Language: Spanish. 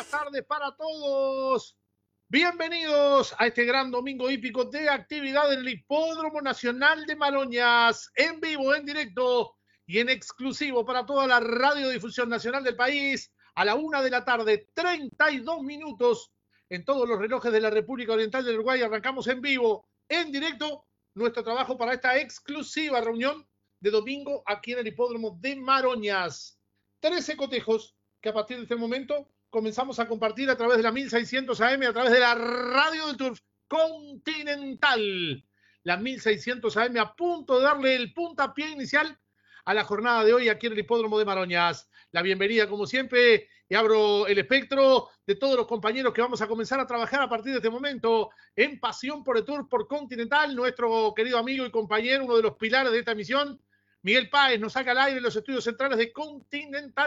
buenas tardes para todos. Bienvenidos a este gran domingo hípico de actividad en el Hipódromo Nacional de Maroñas, en vivo, en directo y en exclusivo para toda la radiodifusión nacional del país, a la 1 de la tarde, 32 minutos, en todos los relojes de la República Oriental del Uruguay. Arrancamos en vivo, en directo, nuestro trabajo para esta exclusiva reunión de domingo aquí en el Hipódromo de Maroñas. 13 cotejos que a partir de este momento comenzamos a compartir a través de la 1600 AM, a través de la radio del Turf Continental. La 1600 AM a punto de darle el puntapié inicial a la jornada de hoy aquí en el Hipódromo de Maroñas. La bienvenida, como siempre, y abro el espectro de todos los compañeros que vamos a comenzar a trabajar a partir de este momento en Pasión por el Turf por Continental. Nuestro querido amigo y compañero, uno de los pilares de esta misión, Miguel Páez, nos saca al aire en los estudios centrales de Continental.